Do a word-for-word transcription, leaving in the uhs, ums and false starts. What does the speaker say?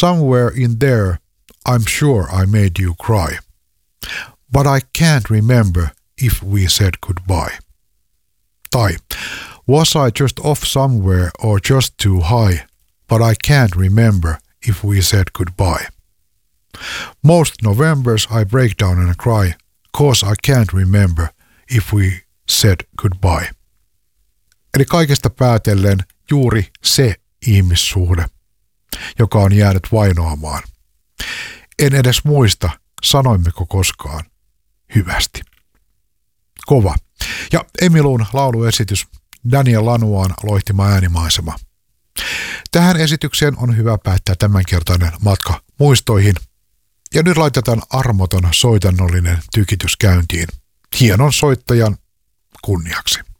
Somewhere in there, I'm sure I made you cry. But I can't remember if we said goodbye. Tai, was I just off somewhere or just too high, but I can't remember if we said goodbye. Most Novembers I break down and cry, cause I can't remember if we said goodbye. Eli kaikesta päätellen juuri se ihmissuhde, joka on jäänyt vainoamaan. En edes muista, sanoimmeko koskaan hyvästi. Kova. Ja Emiluun lauluesitys Daniel Lanuaan loihtima äänimaisema. Tähän esitykseen on hyvä päättää tämänkertainen matka muistoihin. Ja nyt laitetaan armoton soitannollinen tykitys käyntiin hienon soittajan kunniaksi.